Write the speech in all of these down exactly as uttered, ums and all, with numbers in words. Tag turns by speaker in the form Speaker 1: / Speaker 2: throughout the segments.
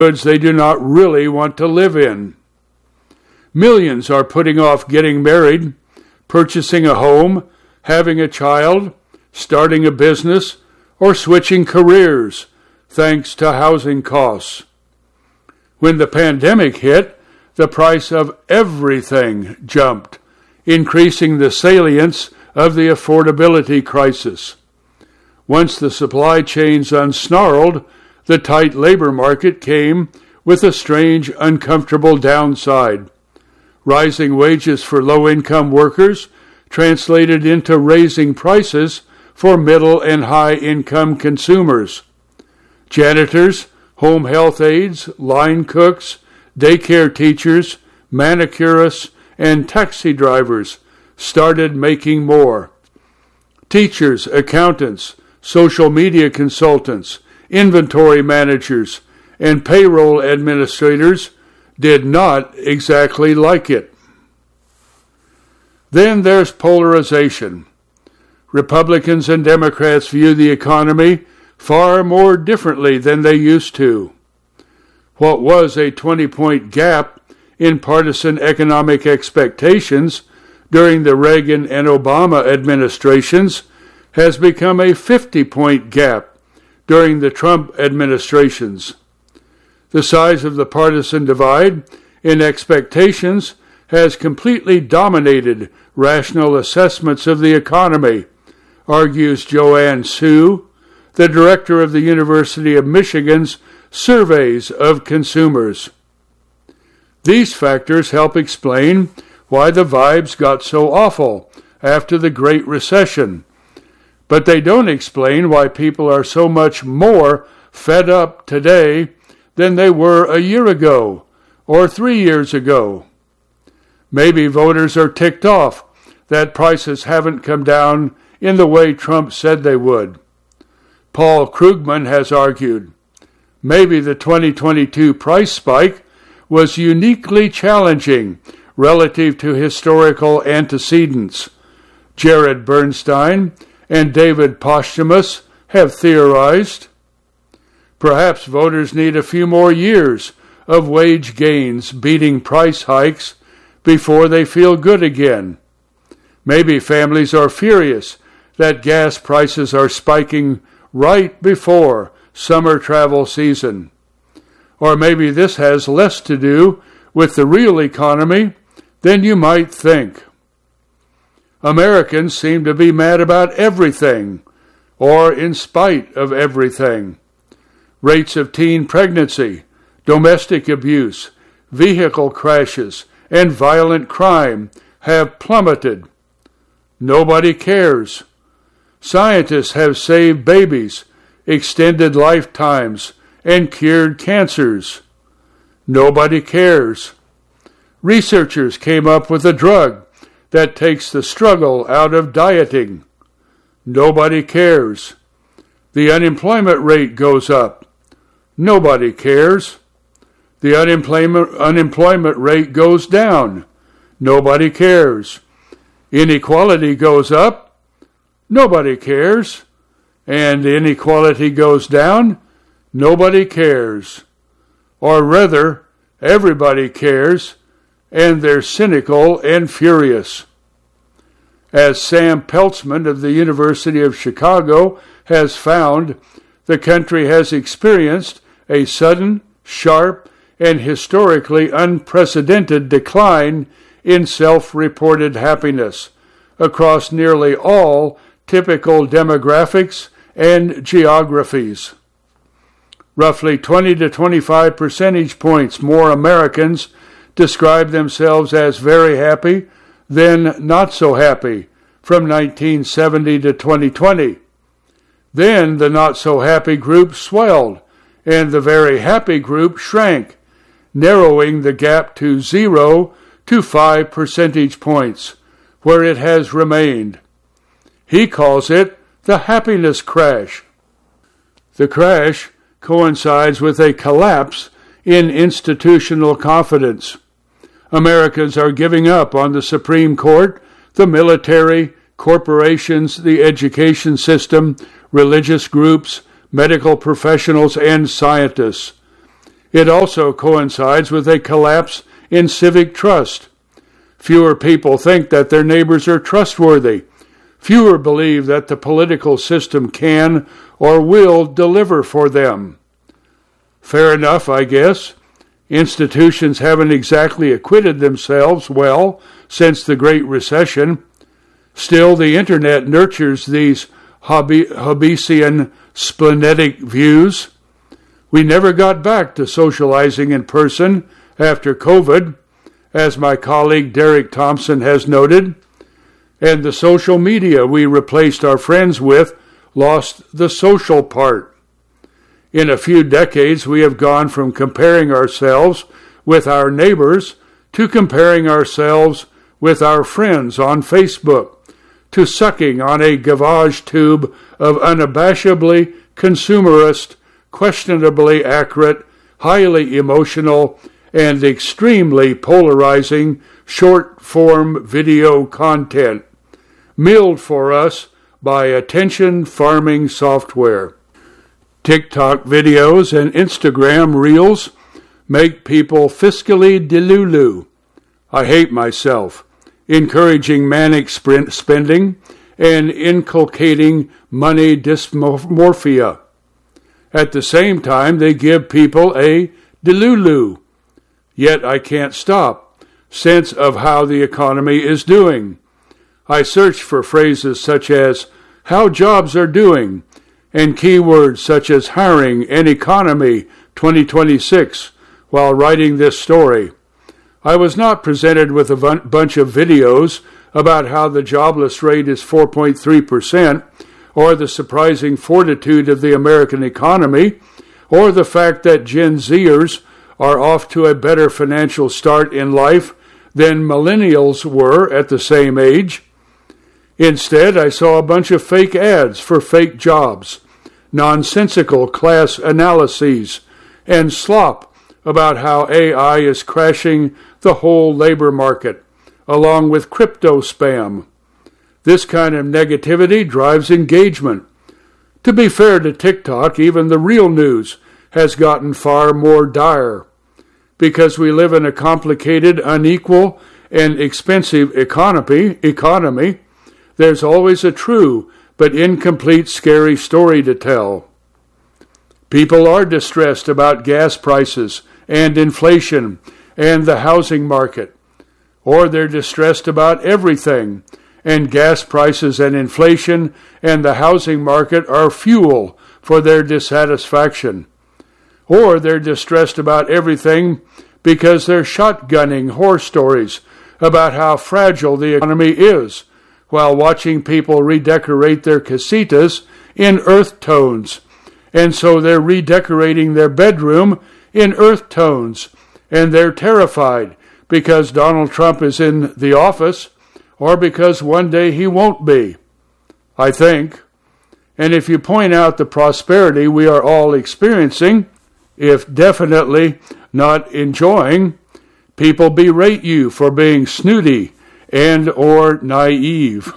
Speaker 1: goods they do not really want to live in. Millions are putting off getting married, purchasing a home, having a child, starting a business, or switching careers, thanks to housing costs. When the pandemic hit, the price of everything jumped, increasing the salience of the affordability crisis. Once the supply chains unsnarled, the tight labor market came with a strange, uncomfortable downside. Rising wages for low-income workers translated into raising prices for middle and high-income consumers. Janitors, home health aides, line cooks, daycare teachers, manicurists, and taxi drivers started making more. Teachers, accountants, social media consultants, inventory managers, and payroll administrators did not exactly like it. Then there's polarization. Republicans and Democrats view the economy far more differently than they used to. What was a twenty-point gap in partisan economic expectations during the Reagan and Obama administrations has become a fifty-point gap during the Trump administrations. The size of the partisan divide in expectations has completely dominated rational assessments of the economy, argues Joanne Su, the director of the University of Michigan's Surveys of Consumers. These factors help explain why the vibes got so awful after the Great Recession, but they don't explain why people are so much more fed up today than they were a year ago or three years ago. Maybe voters are ticked off that prices haven't come down in the way Trump said they would. Paul Krugman has argued, maybe the twenty twenty-two price spike was uniquely challenging relative to historical antecedents. Jared Bernstein and David Posthumus have theorized. Perhaps voters need a few more years of wage gains beating price hikes before they feel good again. Maybe families are furious that gas prices are spiking right before summer travel season. Or maybe this has less to do with the real economy than you might think. Americans seem to be mad about everything, or in spite of everything. Rates of teen pregnancy, domestic abuse, vehicle crashes, and violent crime have plummeted. Nobody cares. Scientists have saved babies, extended lifetimes, and cured cancers. Nobody cares. Researchers came up with a drug that takes the struggle out of dieting. Nobody cares. The unemployment rate goes up. Nobody cares. The unemployment, unemployment rate goes down. Nobody cares. Inequality goes up. Nobody cares. And inequality goes down. Nobody cares. Or rather, everybody cares, and they're cynical and furious. As Sam Peltzman of the University of Chicago has found, the country has experienced a sudden, sharp, and historically unprecedented decline in self-reported happiness across nearly all typical demographics and geographies. Roughly twenty to twenty-five percentage points more Americans describe themselves as very happy than not so happy from nineteen seventy to twenty twenty. Then the not so happy group swelled and the very happy group shrank, narrowing the gap to zero to five percentage points, where it has remained. He calls it the happiness crash. The crash coincides with a collapse in institutional confidence. Americans are giving up on the Supreme Court, the military, corporations, the education system, religious groups, medical professionals, and scientists. It also coincides with a collapse in civic trust. Fewer people think that their neighbors are trustworthy. Fewer believe that the political system can or will deliver for them. Fair enough, I guess. Institutions haven't exactly acquitted themselves well since the Great Recession. Still, the Internet nurtures these Hobbesian splenetic views. We never got back to socializing in person after COVID, as my colleague Derek Thompson has noted, and the social media we replaced our friends with lost the social part. In a few decades, we have gone from comparing ourselves with our neighbors to comparing ourselves with our friends on Facebook, to sucking on a gavage tube of unabashedly consumerist, questionably accurate, highly emotional, and extremely polarizing short-form video content, milled for us by attention farming software. TikTok videos and Instagram reels make people fiscally delulu. I hate myself, encouraging manic sprint spending and inculcating money dysmorphia. At the same time, they give people a delulu. Yet I can't stop. Sense of how the economy is doing. I search for phrases such as how jobs are doing and keywords such as hiring and economy twenty twenty-six while writing this story. I was not presented with a bunch of videos about how the jobless rate is four point three percent, or the surprising fortitude of the American economy, or the fact that Gen Zers are off to a better financial start in life than millennials were at the same age. Instead, I saw a bunch of fake ads for fake jobs, nonsensical class analyses, and slop about how A I is crashing the whole labor market, along with crypto spam. This kind of negativity drives engagement. To be fair to TikTok, even the real news has gotten far more dire. Because we live in a complicated, unequal, and expensive economy, economy, there's always a true but incomplete, scary story to tell. People are distressed about gas prices and inflation and the housing market, or they're distressed about everything, and gas prices and inflation and the housing market are fuel for their dissatisfaction. Or they're distressed about everything because they're shotgunning horror stories about how fragile the economy is, while watching people redecorate their casitas in earth tones. And so they're redecorating their bedroom in earth tones, and they're terrified because Donald Trump is in the office, or because one day he won't be, I think. And if you point out the prosperity we are all experiencing, if definitely not enjoying, people berate you for being snooty and or naive.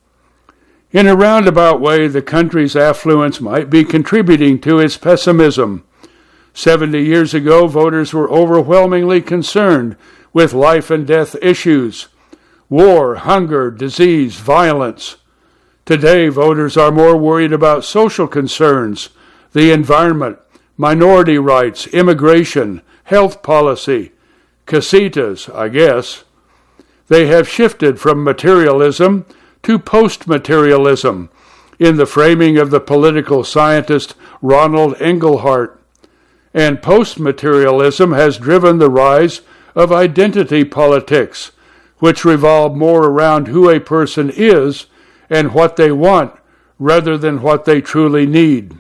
Speaker 1: In a roundabout way, the country's affluence might be contributing to its pessimism. Seventy years ago, voters were overwhelmingly concerned with life and death issues, war, hunger, disease, violence. Today, voters are more worried about social concerns, the environment, minority rights, immigration, health policy, casitas, I guess. They have shifted from materialism to post-materialism in the framing of the political scientist Ronald Engelhart. And post-materialism has driven the rise of identity politics, which revolve more around who a person is and what they want rather than what they truly need.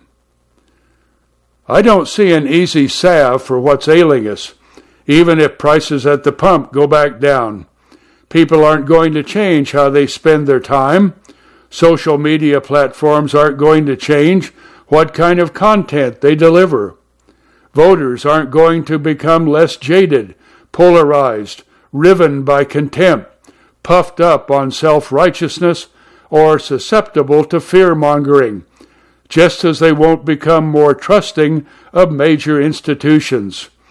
Speaker 1: I don't see an easy salve for what's ailing us, even if prices at the pump go back down. People aren't going to change how they spend their time. Social media platforms aren't going to change what kind of content they deliver. Voters aren't going to become less jaded, polarized, riven by contempt, puffed up on self-righteousness, or susceptible to fear-mongering, just as they won't become more trusting of major institutions.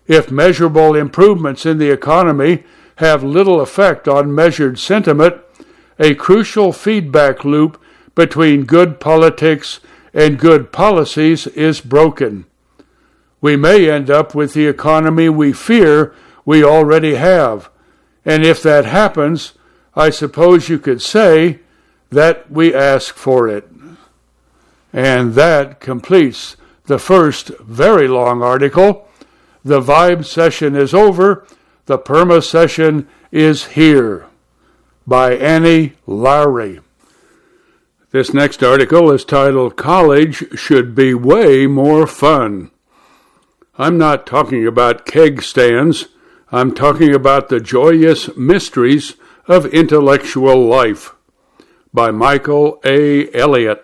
Speaker 1: If measurable improvements in the economy have little effect on measured sentiment, a crucial feedback loop between good politics and good policies is broken. We may end up with the economy we fear we already have, and if that happens, I suppose you could say that we ask for it. And that completes the first very long article. The Vibe session is over. The Perma session is here. By Annie Lowry. This next article is titled, College Should Be Way More Fun. I'm not talking about keg stands. I'm talking about the joyous mysteries of intellectual life. By Michael A. Elliott.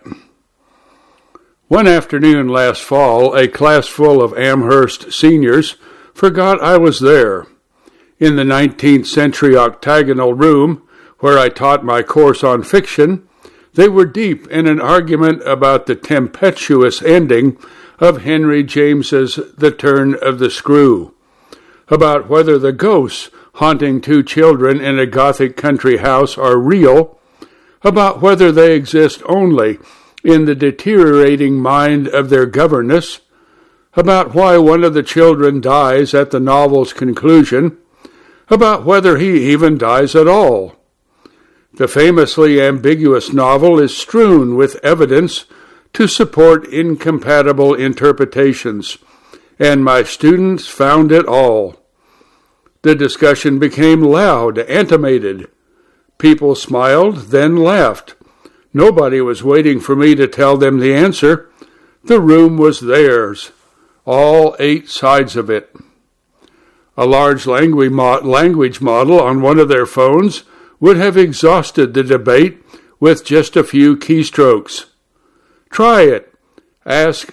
Speaker 1: One afternoon last fall, a class full of Amherst seniors forgot I was there. In the nineteenth century octagonal room, where I taught my course on fiction, they were deep in an argument about the tempestuous ending of Henry James's The Turn of the Screw, about whether the ghosts haunting two children in a Gothic country house are real, about whether they exist only in the deteriorating mind of their governess, about why one of the children dies at the novel's conclusion, about whether he even dies at all. The famously ambiguous novel is strewn with evidence to support incompatible interpretations, and my students found it all. The discussion became loud, animated. People smiled, then laughed. Nobody was waiting for me to tell them the answer. The room was theirs, all eight sides of it. A large language model on one of their phones would have exhausted the debate with just a few keystrokes. Try it. Ask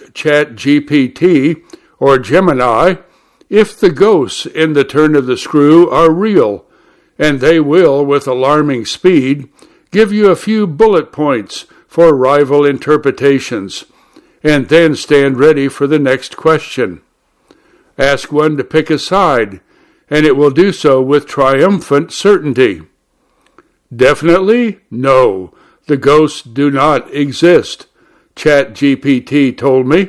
Speaker 1: ChatGPT or Gemini if the ghosts in The Turn of the Screw are real, and they will, with alarming speed, give you a few bullet points for rival interpretations, and then stand ready for the next question. Ask one to pick a side, and it will do so with triumphant certainty. Definitely, no, the ghosts do not exist, ChatGPT told me.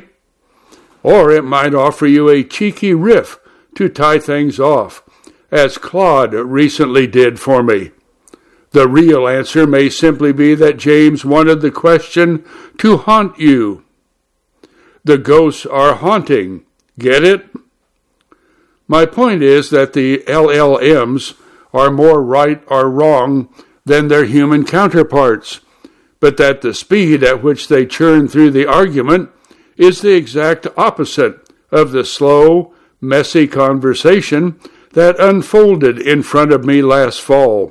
Speaker 1: Or it might offer you a cheeky riff to tie things off, as Claude recently did for me. The real answer may simply be that James wanted the question to haunt you. The ghosts are haunting. Get it? My point is that the L L Ms are more right or wrong than their human counterparts, but that the speed at which they churn through the argument is the exact opposite of the slow, messy conversation that unfolded in front of me last fall.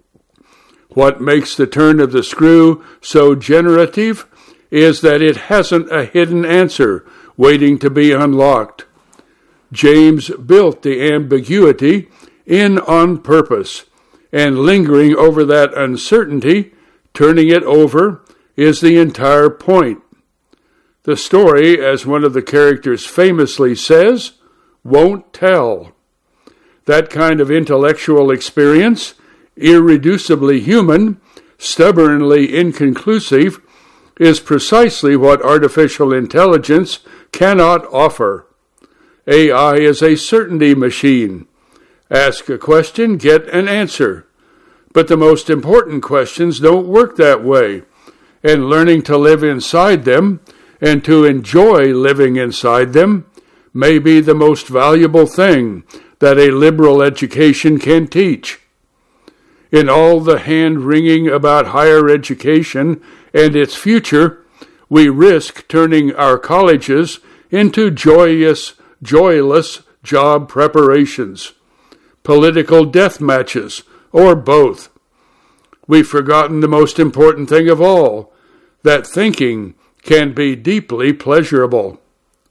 Speaker 1: What makes The Turn of the Screw so generative is that it hasn't a hidden answer waiting to be unlocked. James built the ambiguity in on purpose, and lingering over that uncertainty, turning it over, is the entire point. The story, as one of the characters famously says, won't tell. That kind of intellectual experience, irreducibly human, stubbornly inconclusive, is precisely what artificial intelligence cannot offer. A I is a certainty machine. Ask a question, get an answer. But the most important questions don't work that way, and learning to live inside them and to enjoy living inside them may be the most valuable thing that a liberal education can teach. In all the hand-wringing about higher education and its future, we risk turning our colleges into joyous, joyless job preparations, political death matches, or both. We've forgotten the most important thing of all, that thinking can be deeply pleasurable.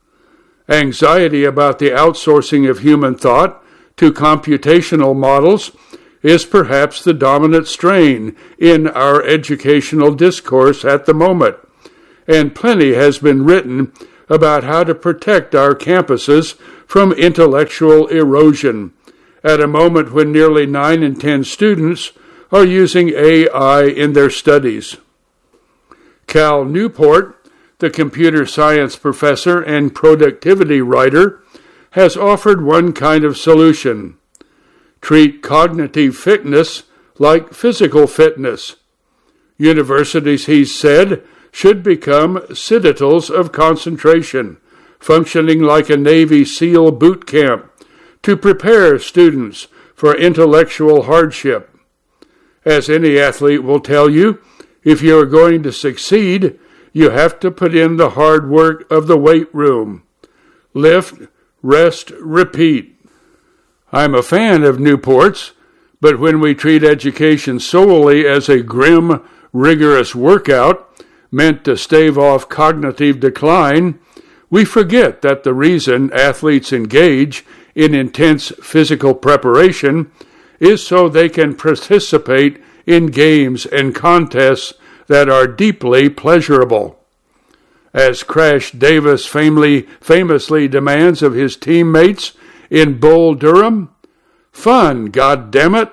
Speaker 1: Anxiety about the outsourcing of human thought to computational models is perhaps the dominant strain in our educational discourse at the moment, and plenty has been written about how to protect our campuses from intellectual erosion at a moment when nearly nine in ten students are using A I in their studies. Cal Newport, the computer science professor and productivity writer, has offered one kind of solution. Treat cognitive fitness like physical fitness. Universities, he said, should become citadels of concentration, functioning like a Navy SEAL boot camp to prepare students for intellectual hardship. As any athlete will tell you, if you are going to succeed, you have to put in the hard work of the weight room. Lift, rest, repeat. I'm a fan of Newport's, but when we treat education solely as a grim, rigorous workout meant to stave off cognitive decline, we forget that the reason athletes engage in intense physical preparation is so they can participate in games and contests that are deeply pleasurable. As Crash Davis famously, famously demands of his teammates in Bull Durham, fun, goddammit.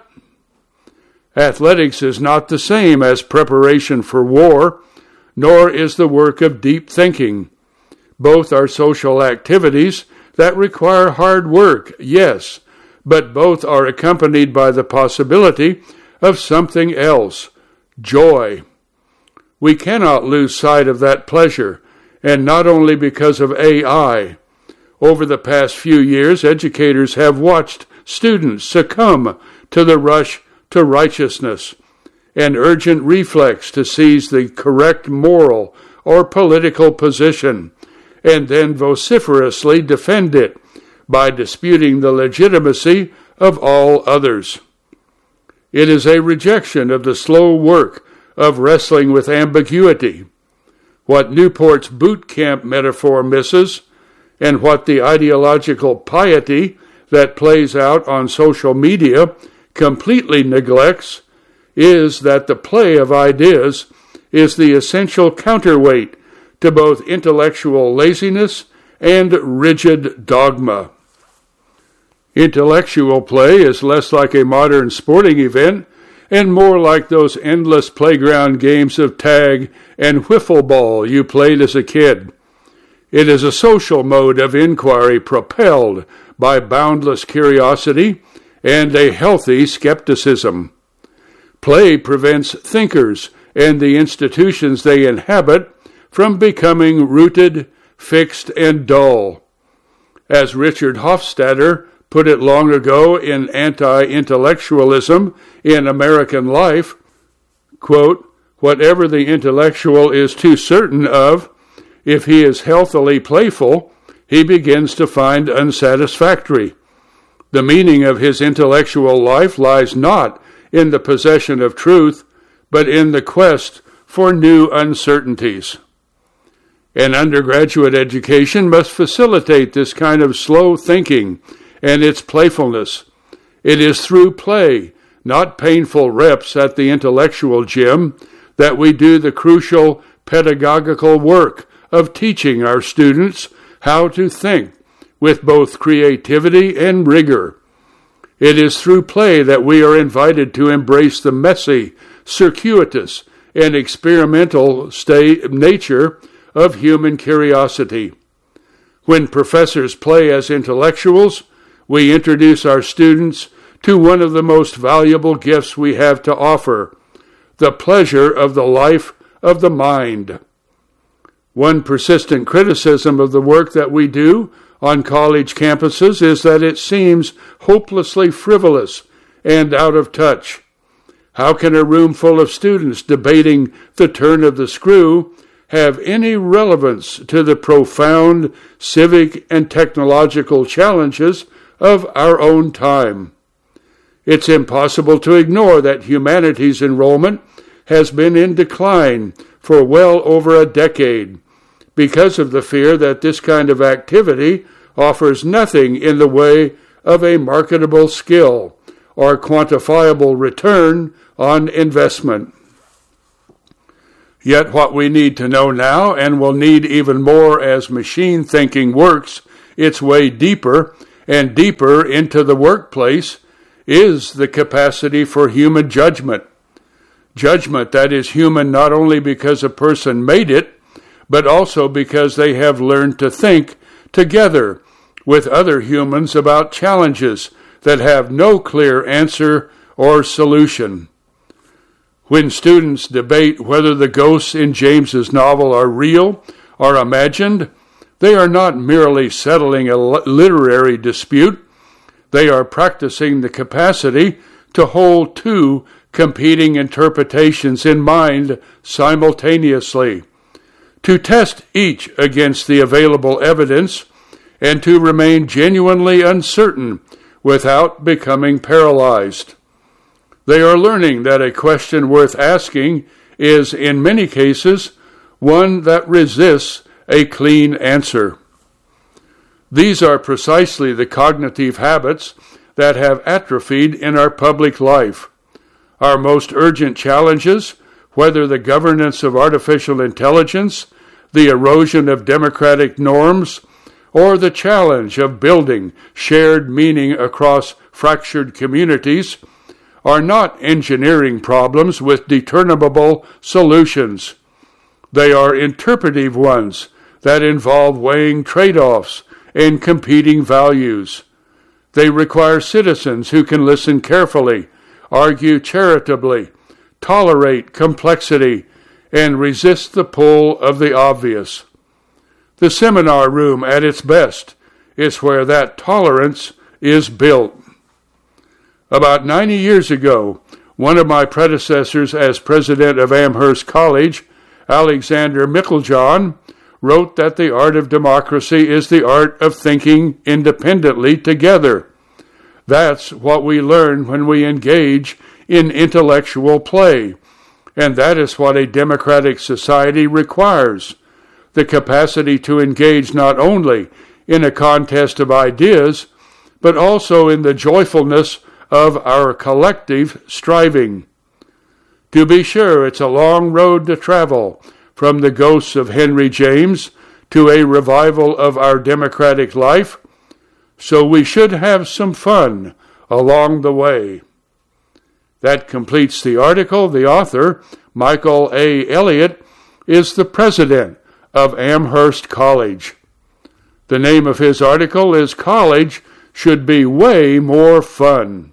Speaker 1: Athletics is not the same as preparation for war, nor is the work of deep thinking. Both are social activities that require hard work, yes, but both are accompanied by the possibility of something else, joy. We cannot lose sight of that pleasure, and not only because of A I. Over the past few years, educators have watched students succumb to the rush to righteousness, an urgent reflex to seize the correct moral or political position, and then vociferously defend it by disputing the legitimacy of all others. It is a rejection of the slow work of wrestling with ambiguity. What Newport's boot camp metaphor misses, and what the ideological piety that plays out on social media completely neglects, is that the play of ideas is the essential counterweight to both intellectual laziness and rigid dogma. Intellectual play is less like a modern sporting event and more like those endless playground games of tag and wiffle ball you played as a kid. It is a social mode of inquiry propelled by boundless curiosity and a healthy skepticism. Play prevents thinkers and the institutions they inhabit from becoming rooted, fixed, and dull. As Richard Hofstadter put it long ago in Anti-Intellectualism in American Life, quote, whatever the intellectual is too certain of, if he is healthily playful, he begins to find unsatisfactory. The meaning of his intellectual life lies not in the possession of truth, but in the quest for new uncertainties. An undergraduate education must facilitate this kind of slow thinking and its playfulness. It is through play, not painful reps at the intellectual gym, that we do the crucial pedagogical work of teaching our students how to think with both creativity and rigor. It is through play that we are invited to embrace the messy, circuitous, and experimental state nature of human curiosity. When professors play as intellectuals, we introduce our students to one of the most valuable gifts we have to offer, the pleasure of the life of the mind. One persistent criticism of the work that we do on college campuses is that it seems hopelessly frivolous and out of touch. How can a room full of students debating the turn of the screw have any relevance to the profound civic and technological challenges of our own time? It's impossible to ignore that humanities enrollment has been in decline for well over a decade, because of the fear that this kind of activity offers nothing in the way of a marketable skill or quantifiable return on investment. Yet what we need to know now, and will need even more as machine thinking works its way deeper and deeper into the workplace, is the capacity for human judgment. Judgment that is human not only because a person made it, but also because they have learned to think together with other humans about challenges that have no clear answer or solution. When students debate whether the ghosts in James's novel are real or imagined, they are not merely settling a literary dispute. They are practicing the capacity to hold two competing interpretations in mind simultaneously, to test each against the available evidence, and to remain genuinely uncertain without becoming paralyzed. They are learning that a question worth asking is, in many cases, one that resists a clean answer. These are precisely the cognitive habits that have atrophied in our public life. Our most urgent challenges, whether the governance of artificial intelligence, the erosion of democratic norms, or the challenge of building shared meaning across fractured communities, are not engineering problems with determinable solutions. They are interpretive ones that involve weighing trade-offs and competing values. They require citizens who can listen carefully, argue charitably, tolerate complexity, and resist the pull of the obvious. The seminar room at its best is where that tolerance is built. About ninety years ago, one of my predecessors as president of Amherst College, Alexander Meiklejohn, wrote that the art of democracy is the art of thinking independently together. That's what we learn when we engage in intellectual play, and that is what a democratic society requires, the capacity to engage not only in a contest of ideas, but also in the joyfulness of our collective striving. To be sure, it's a long road to travel from the ghosts of Henry James to a revival of our democratic life, so we should have some fun along the way. That completes the article. The author, Michael A. Elliott, is the president of Amherst College. The name of his article is College Should Be Way More Fun.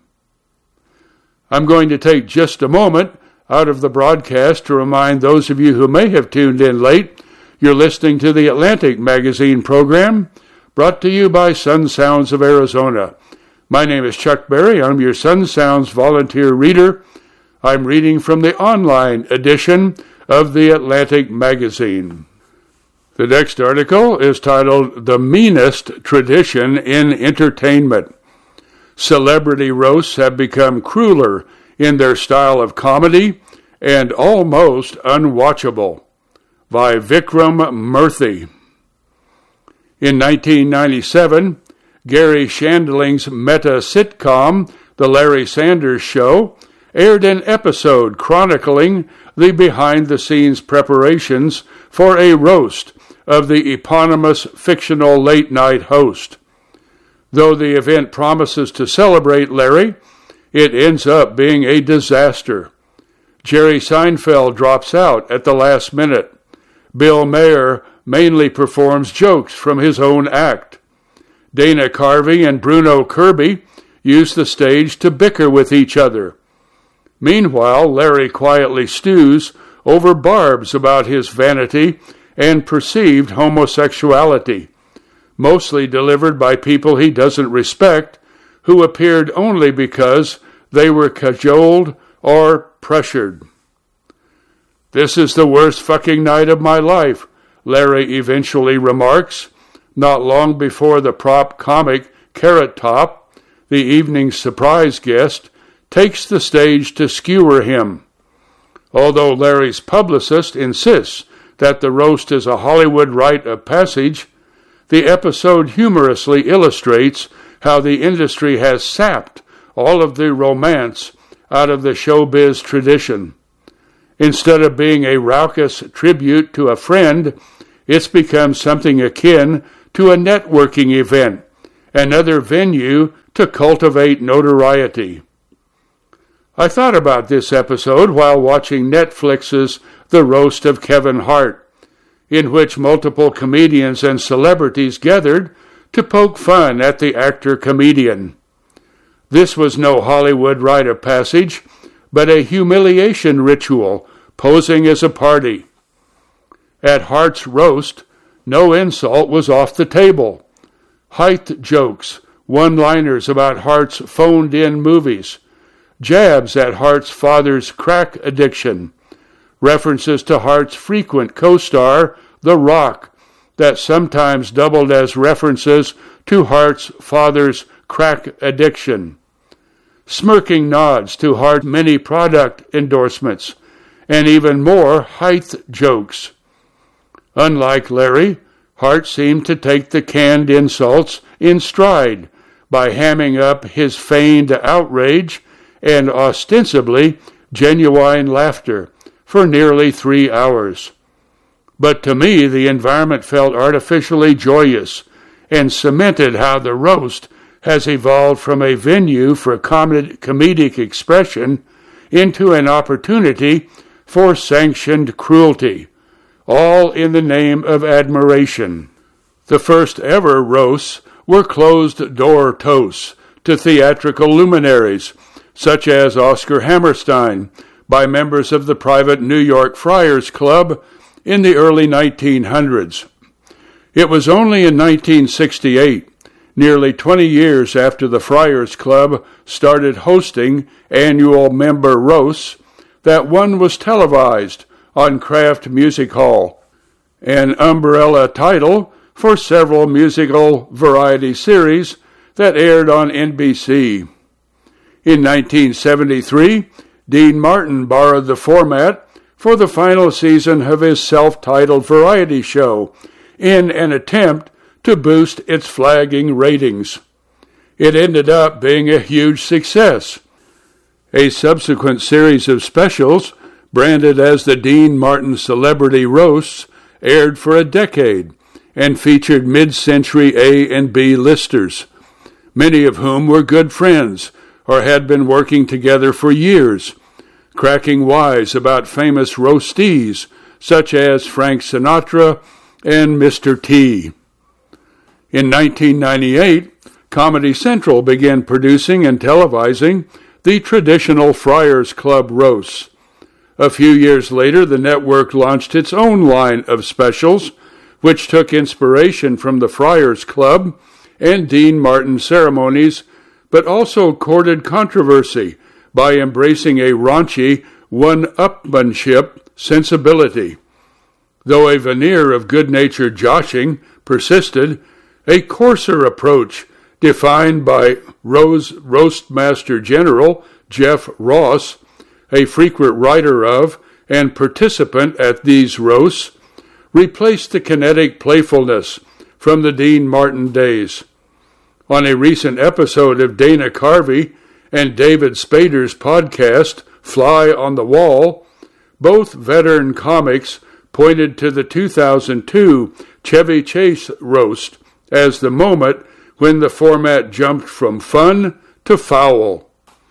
Speaker 1: I'm going to take just a moment out of the broadcast to remind those of you who may have tuned in late, you're listening to the Atlantic Magazine program, brought to you by Sun Sounds of Arizona. My name is Chuck Berry. I'm your Sun Sounds volunteer reader. I'm reading from the online edition of the Atlantic Magazine. The next article is titled, The Meanest Tradition in Entertainment. Celebrity roasts have become crueler in their style of comedy and almost unwatchable. By Vikram Murthy. In nineteen ninety-seven, Gary Shandling's meta sitcom, The Larry Sanders Show, aired an episode chronicling the behind-the-scenes preparations for a roast of the eponymous fictional late-night host. Though the event promises to celebrate Larry, it ends up being a disaster. Jerry Seinfeld drops out at the last minute. Bill Maher mainly performs jokes from his own act. Dana Carvey and Bruno Kirby use the stage to bicker with each other. Meanwhile, Larry quietly stews over barbs about his vanity and perceived homosexuality, mostly delivered by people he doesn't respect, who appeared only because they were cajoled or pressured. This is the worst fucking night of my life, Larry eventually remarks, not long before the prop comic Carrot Top, the evening's surprise guest, takes the stage to skewer him. Although Larry's publicist insists that the roast is a Hollywood rite of passage, the episode humorously illustrates how the industry has sapped all of the romance out of the showbiz tradition. Instead of being a raucous tribute to a friend, it's become something akin to a networking event, another venue to cultivate notoriety. I thought about this episode while watching Netflix's The Roast of Kevin Hart, in which multiple comedians and celebrities gathered to poke fun at the actor-comedian. This was no Hollywood rite of passage, but a humiliation ritual posing as a party. At Hart's roast, no insult was off the table. Height jokes, one-liners about Hart's phoned-in movies, jabs at Hart's father's crack addiction, references to Hart's frequent co-star, The Rock, that sometimes doubled as references to Hart's father's crack addiction, smirking nods to Hart's many product endorsements, and even more height jokes. Unlike Larry, Hart seemed to take the canned insults in stride by hamming up his feigned outrage and ostensibly genuine laughter for nearly three hours. But to me, the environment felt artificially joyous and cemented how the roast has evolved from a venue for com- comedic expression into an opportunity for sanctioned cruelty, all in the name of admiration. The first ever roasts were closed-door toasts to theatrical luminaries, such as Oscar Hammerstein, by members of the private New York Friars Club in the early nineteen hundreds. It was only in nineteen sixty-eight, nearly twenty years after the Friars Club started hosting annual member roasts, that one was televised on Kraft Music Hall, an umbrella title for several musical variety series that aired on N B C. In nineteen seventy-three, Dean Martin borrowed the format for the final season of his self-titled variety show in an attempt to boost its flagging ratings. It ended up being a huge success. A subsequent series of specials, branded as the Dean Martin Celebrity Roasts, aired for a decade and featured mid-century A and B listers, many of whom were good friends or had been working together for years, cracking wise about famous roastees such as Frank Sinatra and Mister T. In nineteen ninety-eight, Comedy Central began producing and televising the traditional Friars Club roasts. A few years later, the network launched its own line of specials, which took inspiration from the Friars Club and Dean Martin ceremonies, but also courted controversy by embracing a raunchy one-upmanship sensibility. Though a veneer of good-natured joshing persisted, a coarser approach defined by Rose Roastmaster General Jeff Ross, a frequent writer of and participant at these roasts, replaced the kinetic playfulness from the Dean Martin days. On a recent episode of Dana Carvey and David Spader's podcast, Fly on the Wall, both veteran comics pointed to the two thousand two Chevy Chase roast as the moment when the format jumped from fun to foul.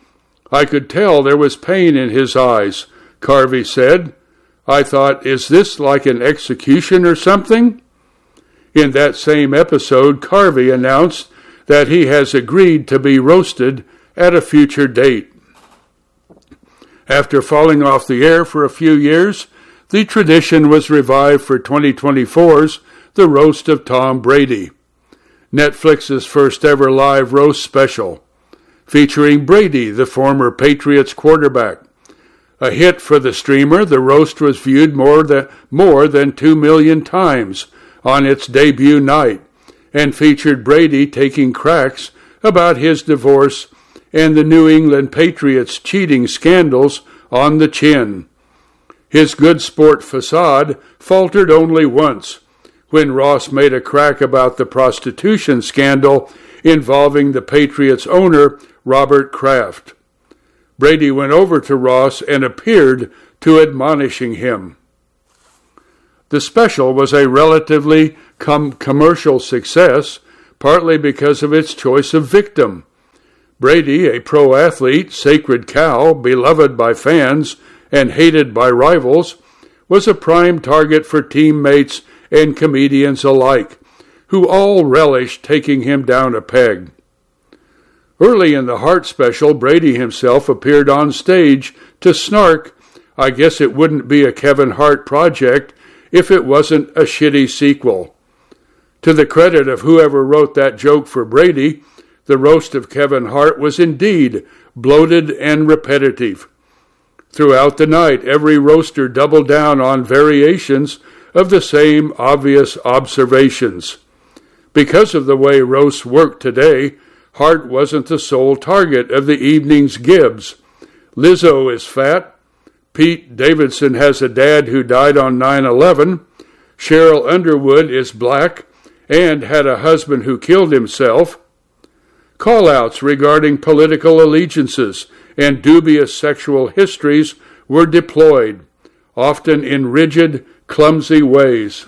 Speaker 1: I could tell there was pain in his eyes, Carvey said. I thought, is this like an execution or something? In that same episode, Carvey announced that he has agreed to be roasted at a future date. After falling off the air for a few years, the tradition was revived for twenty twenty-four's The Roast of Tom Brady, Netflix's first ever live roast special, featuring Brady, the former Patriots quarterback. A hit for the streamer, the roast was viewed more than, more than two million times on its debut night and featured Brady taking cracks about his divorce and the New England Patriots cheating scandals on the chin. His good sport facade faltered only once, when Ross made a crack about the prostitution scandal involving the Patriots owner, Robert Kraft. Brady went over to Ross and appeared to admonishing him. The special was a relatively com- commercial success, partly because of its choice of victim. Brady, a pro athlete, sacred cow, beloved by fans and hated by rivals, was a prime target for teammates and comedians alike, who all relished taking him down a peg. Early in the Hart special, Brady himself appeared on stage to snark, "I guess it wouldn't be a Kevin Hart project if it wasn't a shitty sequel." To the credit of whoever wrote that joke for Brady, the roast of Kevin Hart was indeed bloated and repetitive. Throughout the night, every roaster doubled down on variations of the same obvious observations. Because of the way roasts work today, Hart wasn't the sole target of the evening's gibes. Lizzo is fat, Pete Davidson has a dad who died on nine eleven, Cheryl Underwood is black and had a husband who killed himself. Call-outs regarding political allegiances and dubious sexual histories were deployed, often in rigid, clumsy ways.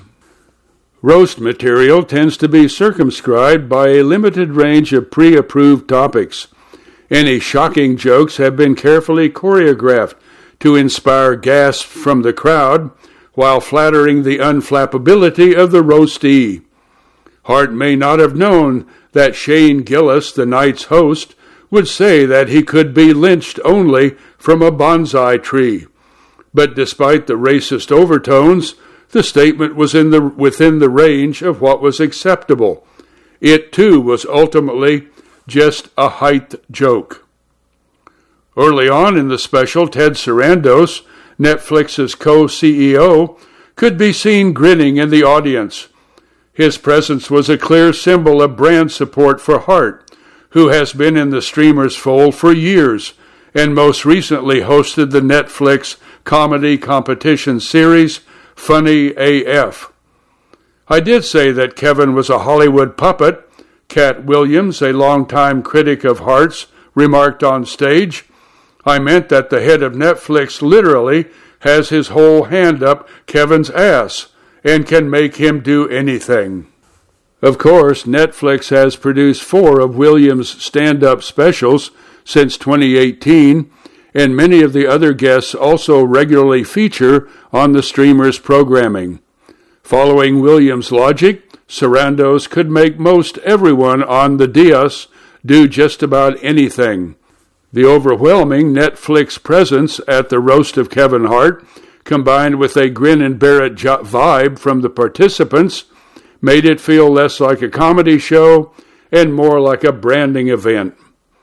Speaker 1: Roast material tends to be circumscribed by a limited range of pre-approved topics. Any shocking jokes have been carefully choreographed to inspire gasps from the crowd while flattering the unflappability of the roastee. Hart may not have known that Shane Gillis, the night's host, would say that he could be lynched only from a bonsai tree. But despite the racist overtones, the statement was in the, within the range of what was acceptable. It, too, was ultimately just a height joke. Early on in the special, Ted Sarandos, Netflix's co-C E O, could be seen grinning in the audience. His presence was a clear symbol of brand support for Hart, who has been in the streamer's fold for years and most recently hosted the Netflix comedy competition series Funny A F. I did say that Kevin was a Hollywood puppet. Cat Williams, a longtime critic of Hart's, remarked on stage. I meant that the head of Netflix literally has his whole hand up Kevin's ass and can make him do anything. Of course, Netflix has produced four of Williams' stand-up specials since twenty eighteen, and many of the other guests also regularly feature on the streamer's programming. Following Williams' logic, Sarandos could make most everyone on the dais do just about anything. The overwhelming Netflix presence at the roast of Kevin Hart, combined with a grin and bear it vibe from the participants, made it feel less like a comedy show and more like a branding event.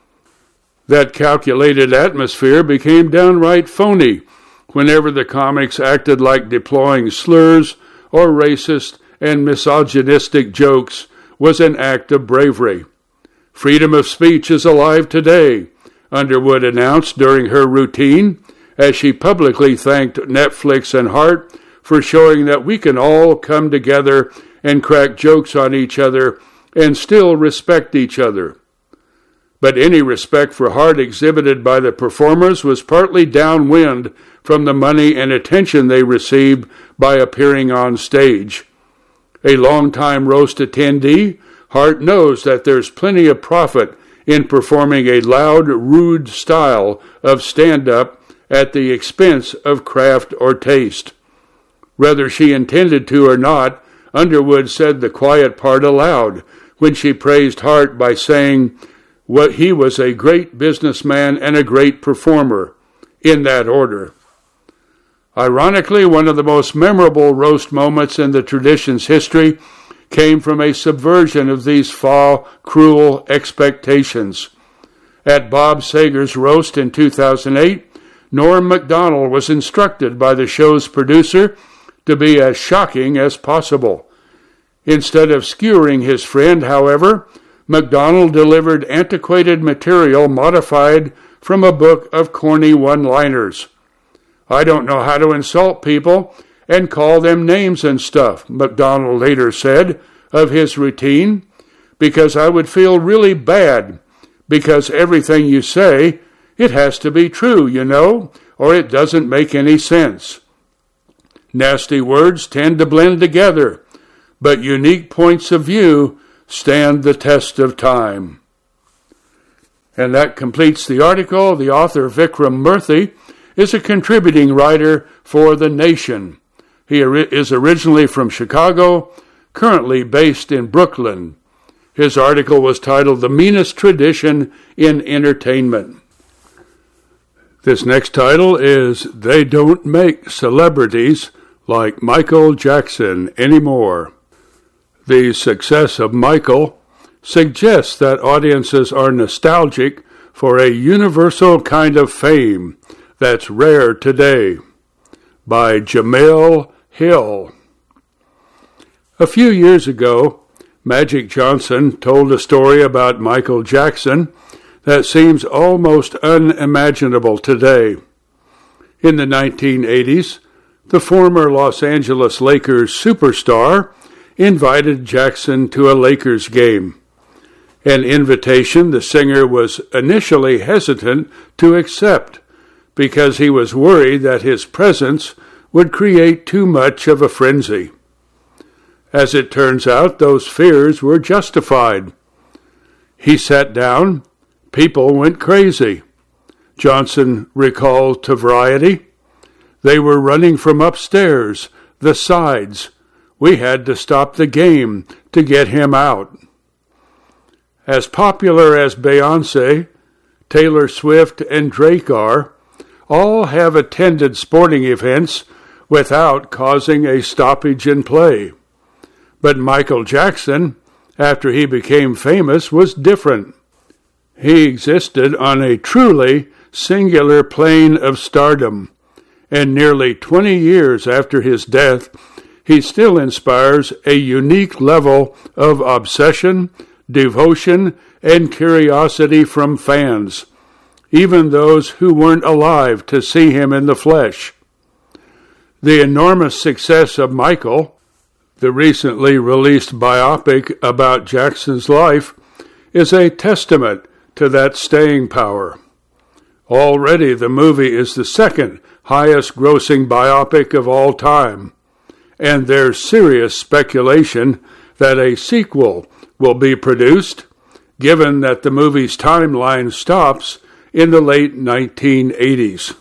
Speaker 1: That calculated atmosphere became downright phony whenever the comics acted like deploying slurs or racist and misogynistic jokes was an act of bravery. Freedom of speech is alive today, Underwood announced during her routine, as she publicly thanked Netflix and Hart for showing that we can all come together and crack jokes on each other and still respect each other. But any respect for Hart exhibited by the performers was partly downwind from the money and attention they received by appearing on stage. A longtime roast attendee, Hart knows that there's plenty of profit in performing a loud, rude style of stand-up at the expense of craft or taste. Whether she intended to or not, Underwood said the quiet part aloud when she praised Hart by saying what he was a great businessman and a great performer, in that order. Ironically, one of the most memorable roast moments in the tradition's history came from a subversion of these foul, cruel expectations. At Bob Sager's roast in two thousand eight, Norm Macdonald was instructed by the show's producer to be as shocking as possible. Instead of skewering his friend, however, Macdonald delivered antiquated material modified from a book of corny one-liners. I don't know how to insult people and call them names and stuff, Macdonald later said of his routine, because I would feel really bad, because everything you say, it has to be true, you know, or it doesn't make any sense. Nasty words tend to blend together, but unique points of view stand the test of time. And that completes the article. The author, Vikram Murthy, is a contributing writer for The Nation. He is originally from Chicago, currently based in Brooklyn. His article was titled The Meanest Tradition in Entertainment. This next title is They Don't Make Celebrities Like Michael Jackson Anymore. The success of Michael suggests that audiences are nostalgic for a universal kind of fame that's rare today. By Jamel Hill. A few years ago, Magic Johnson told a story about Michael Jackson that seems almost unimaginable today. In the nineteen eighties, the former Los Angeles Lakers superstar invited Jackson to a Lakers game, an invitation the singer was initially hesitant to accept because he was worried that his presence would create too much of a frenzy. As it turns out, those fears were justified. He sat down. People went crazy. Johnson recalled to Variety. They were running from upstairs, the sides. We had to stop the game to get him out. As popular as Beyoncé, Taylor Swift, and Drake are, all have attended sporting events without causing a stoppage in play. But Michael Jackson, after he became famous, was different. He existed on a truly singular plane of stardom, and nearly twenty years after his death, he still inspires a unique level of obsession, devotion, and curiosity from fans, even those who weren't alive to see him in the flesh. The enormous success of Michael, the recently released biopic about Jackson's life, is a testament to that staying power. Already the movie is the second highest grossing biopic of all time, and there's serious speculation that a sequel will be produced, given that the movie's timeline stops in the late nineteen eighties.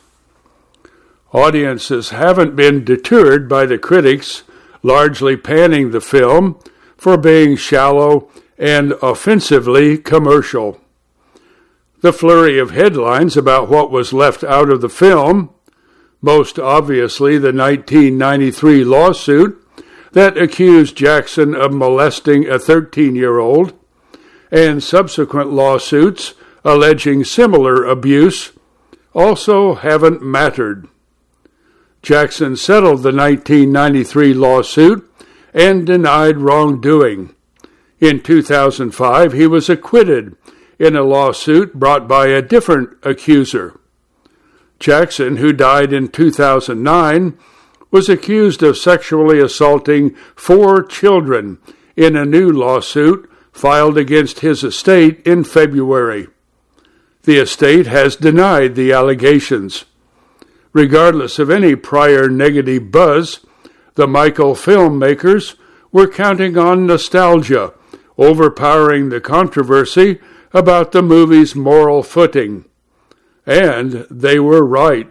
Speaker 1: Audiences haven't been deterred by the critics largely panning the film for being shallow and offensively commercial. The flurry of headlines about what was left out of the film, most obviously the nineteen ninety-three lawsuit that accused Jackson of molesting a thirteen-year-old, and subsequent lawsuits alleging similar abuse, also haven't mattered. Jackson settled the nineteen ninety-three lawsuit and denied wrongdoing. In two thousand five, he was acquitted in a lawsuit brought by a different accuser. Jackson, who died in two thousand nine, was accused of sexually assaulting four children in a new lawsuit filed against his estate in February. The estate has denied the allegations. Regardless of any prior negative buzz, the Michael filmmakers were counting on nostalgia, overpowering the controversy about the movie's moral footing. And they were right.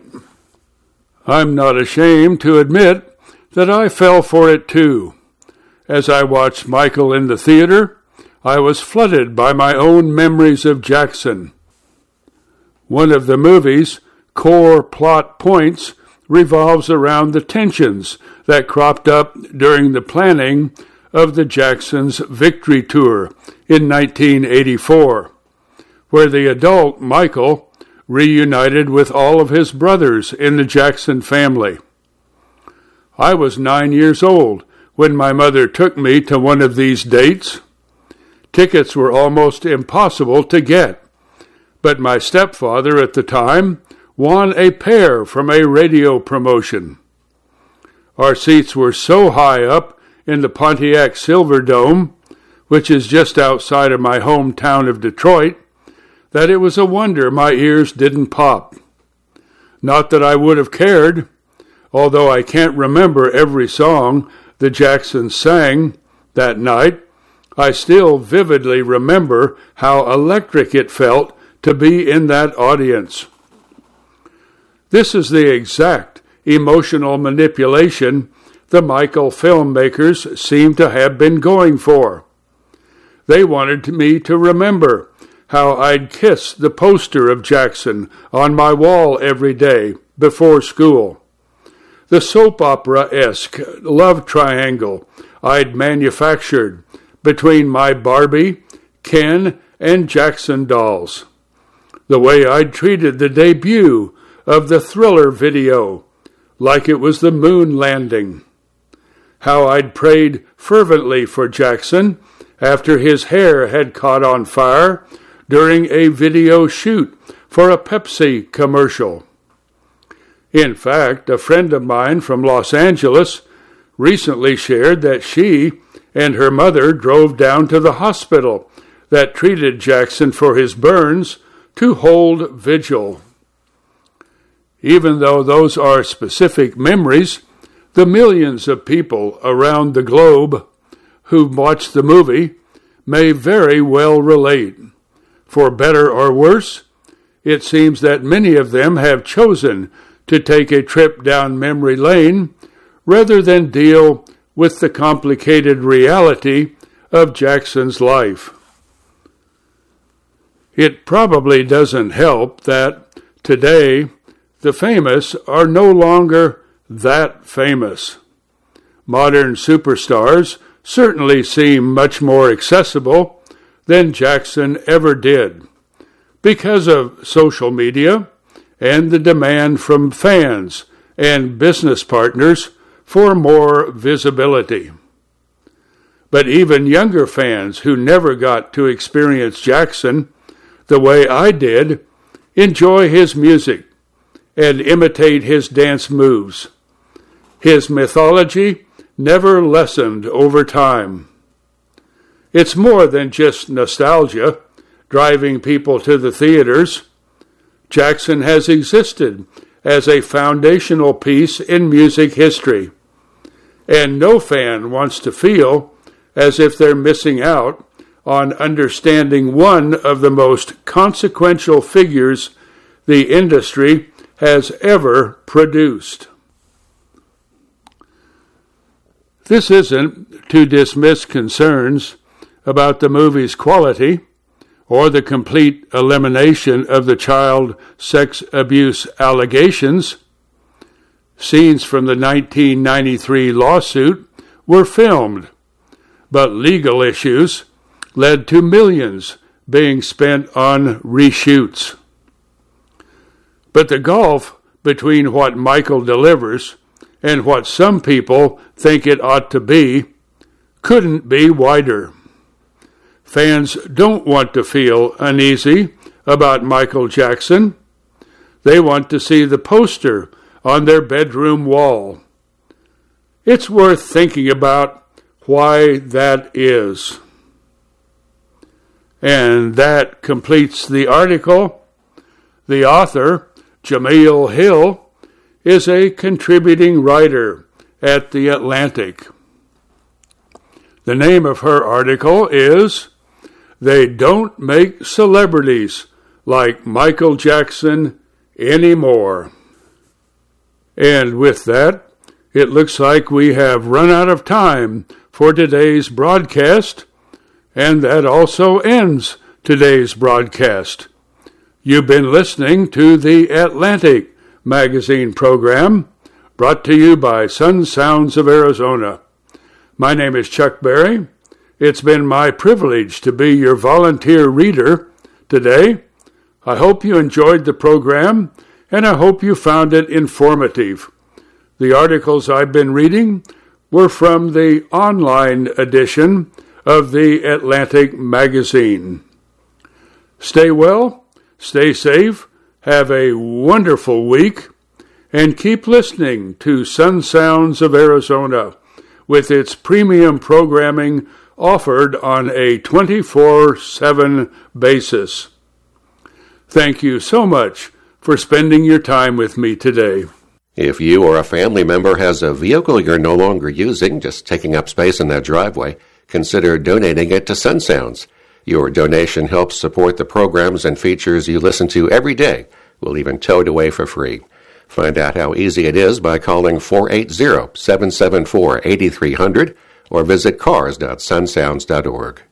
Speaker 1: I'm not ashamed to admit that I fell for it too. As I watched Michael in the theater, I was flooded by my own memories of Jackson. One of the movie's core plot points revolves around the tensions that cropped up during the planning of the Jacksons' Victory Tour in nineteen eighty-four, where the adult Michael reunited with all of his brothers in the Jackson family. I was nine years old when my mother took me to one of these dates. Tickets were almost impossible to get, but my stepfather at the time won a pair from a radio promotion. Our seats were so high up in the Pontiac Silverdome, which is just outside of my hometown of Detroit, that it was a wonder my ears didn't pop. Not that I would have cared, although I can't remember every song the Jacksons sang that night. I still vividly remember how electric it felt to be in that audience. This is the exact emotional manipulation the Michael filmmakers seem to have been going for. They wanted me to remember how I'd kiss the poster of Jackson on my wall every day before school. The soap opera-esque love triangle I'd manufactured between my Barbie, Ken, and Jackson dolls. The way I'd treated the debut of the Thriller video like it was the moon landing. How I'd prayed fervently for Jackson after his hair had caught on fire during a video shoot for a Pepsi commercial. In fact, a friend of mine from Los Angeles recently shared that she and her mother drove down to the hospital that treated Jackson for his burns to hold vigil. Even though those are specific memories, the millions of people around the globe who've watched the movie may very well relate. For better or worse, it seems that many of them have chosen to take a trip down memory lane rather than deal with the complicated reality of Jackson's life. It probably doesn't help that today the famous are no longer that famous. Modern superstars certainly seem much more accessible than Jackson ever did because of social media and the demand from fans and business partners for more visibility. But even younger fans who never got to experience Jackson the way I did enjoy his music and imitate his dance moves. His mythology never lessened over time. It's more than just nostalgia driving people to the theaters. Jackson has existed as a foundational piece in music history, and no fan wants to feel as if they're missing out on understanding one of the most consequential figures the industry has ever produced. This isn't to dismiss concerns about the movie's quality or the complete elimination of the child sex abuse allegations. Scenes from the nineteen ninety-three lawsuit were filmed, but legal issues led to millions being spent on reshoots. But the gulf between what Michael delivers and what some people think it ought to be couldn't be wider. Fans don't want to feel uneasy about Michael Jackson. They want to see the poster on their bedroom wall. It's worth thinking about why that is. And that completes the article. The author, Jemele Hill, is a contributing writer at The Atlantic. The name of her article is "They Don't Make Celebrities Like Michael Jackson Anymore." And with that, it looks like we have run out of time for today's broadcast, and that also ends today's broadcast. You've been listening to the Atlantic magazine program, brought to you by Sun Sounds of Arizona. My name is Chuck Berry. It's been my privilege to be your volunteer reader today. I hope you enjoyed the program, and I hope you found it informative. The articles I've been reading were from the online edition of the Atlantic magazine. Stay well, stay safe, have a wonderful week, and keep listening to Sun Sounds of Arizona with its premium programming offered on a twenty-four seven basis. Thank you so much for spending your time with me today.
Speaker 2: If you or a family member has a vehicle you're no longer using, just taking up space in that driveway, consider donating it to Sun Sounds. Your donation helps support the programs and features you listen to every day. We'll even tow it away for free. Find out how easy it is by calling four eight zero, seven seven four, eight three zero zero or visit cars dot sun sounds dot org.